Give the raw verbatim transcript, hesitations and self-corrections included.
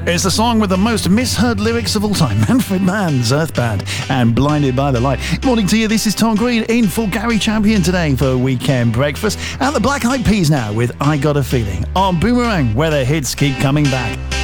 It's the song with the most misheard lyrics of all time. Manfred Mann's Earthbound and Blinded by the Light. Morning to you, this is Tom Green in for Gary Champion today for Weekend Breakfast. And the Black Eyed Peas now with I Got a Feeling on Boomerang, where the hits keep coming back.